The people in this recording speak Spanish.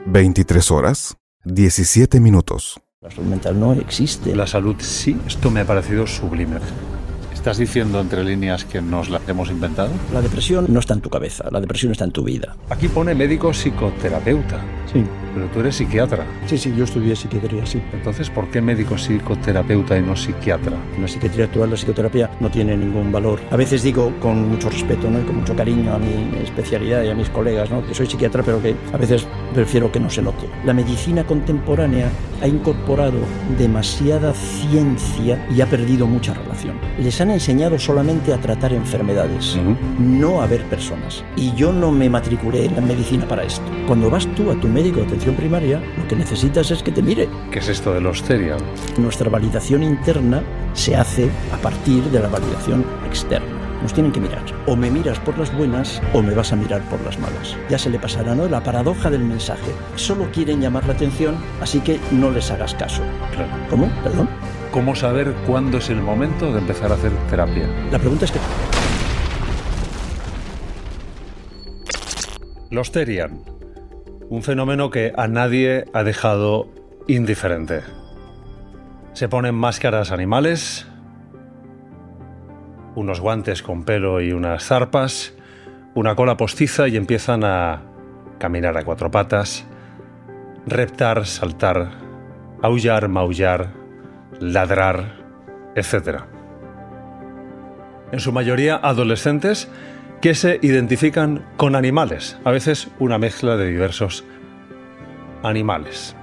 23 horas, 17 minutos. La salud mental no existe. La salud sí, esto me ha parecido sublime. ¿Estás diciendo entre líneas que nos la hemos inventado? La depresión no está en tu cabeza, la depresión está en tu vida. Aquí pone médico psicoterapeuta. Sí. Pero tú eres psiquiatra. Sí, yo estudié psiquiatría, sí. Entonces, ¿por qué médico psicoterapeuta y no psiquiatra? En la psiquiatría actual, la psicoterapia no tiene ningún valor. A veces digo con mucho respeto, ¿no? Y con mucho cariño a mi especialidad y a mis colegas, ¿no? Que soy psiquiatra, pero que a veces prefiero que no se note. La medicina contemporánea ha incorporado demasiada ciencia y ha perdido mucha relación. Les han enseñado solamente a tratar enfermedades, no a ver personas. Y yo no me matriculé en la medicina para esto. Cuando vas tú a tu médico de atención primaria, lo que necesitas es que te mire. ¿Qué es esto de los Therian? Nuestra validación interna se hace a partir de la validación externa. Nos tienen que mirar. O me miras por las buenas o me vas a mirar por las malas. Ya se le pasará, ¿no? La paradoja del mensaje. Solo quieren llamar la atención, así que no les hagas caso. Claro. ¿Cómo? ¿Perdón? ¿Cómo saber cuándo es el momento de empezar a hacer terapia? La pregunta es que... Los Therian. Un fenómeno que a nadie ha dejado indiferente. Se ponen máscaras animales, unos guantes con pelo y unas zarpas, una cola postiza y empiezan a caminar a cuatro patas, reptar, saltar, aullar, maullar, ladrar, etc. En su mayoría adolescentes que se identifican con animales, a veces una mezcla de diversos animales.